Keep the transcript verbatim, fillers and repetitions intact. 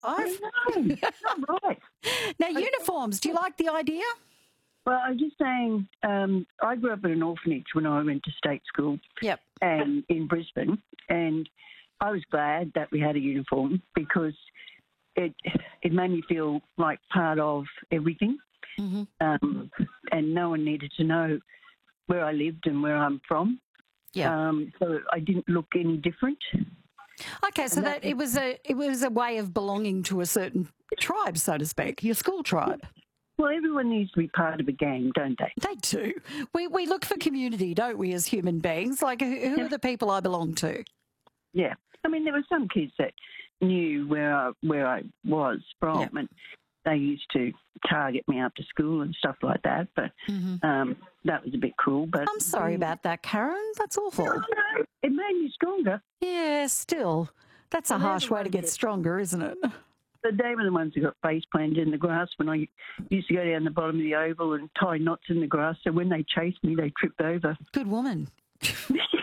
I've... No, not right. Now, uniforms, do you like the idea? Well, I was just saying, um, I grew up in an orphanage when I went to state school. Yep. And in Brisbane, and I was glad that we had a uniform because it it made me feel like part of everything, Mm-hmm. um, and no one needed to know where I lived and where I'm from. Yeah. Um, so I didn't look any different. Okay, so that, it was a it was a way of belonging to a certain tribe, so to speak, your school tribe. Well, everyone needs to be part of a gang, don't they? They do. We we look for community, don't we, as human beings? Like, who, who are the people I belong to? Yeah. I mean, there were some kids that knew where I, where I was from, Yeah. and they used to target me after school and stuff like that, but Mm-hmm. um, that was a bit cruel. But I'm sorry about that, Karen. That's awful. No, no, it made me stronger. Yeah, still. That's a Well, they're harsh the way to ones get that- stronger, isn't it? But they were the ones who got face planted in the grass when I used to go down the bottom of the oval and tie knots in the grass. So when they chased me, they tripped over. Good woman.